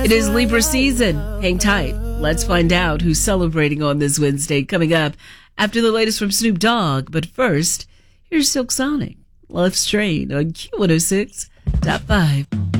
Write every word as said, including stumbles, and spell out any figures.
It is Libra season. Hang tight. Let's find out who's celebrating on this Wednesday, coming up after the latest from Snoop Dogg. But first, here's Silk Sonic, Love Strain on Q one oh six point five.